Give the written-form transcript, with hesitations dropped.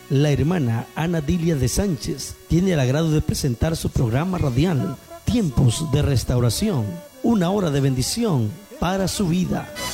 La hermana Ana Dilia de Sánchez tiene el agrado de presentar su programa radial Tiempos de Restauración, una hora de bendición para su vida.